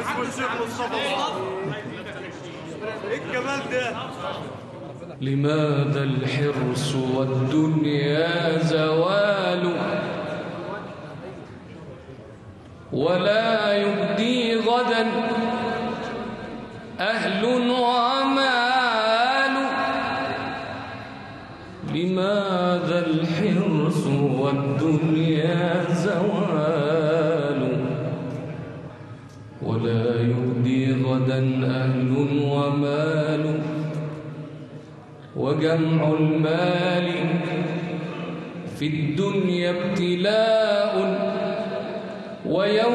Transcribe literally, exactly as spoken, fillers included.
اسمه الشيخ مصطفى. ايه الجمال ده؟ لماذا الحرص والدنيا زوال ولا يبدي غدا أهل ومال؟ لماذا الحرص والدنيا زوال ولا يبدي غدا أهل ومال؟ وجمع المال في الدنيا ابتلاء ويوم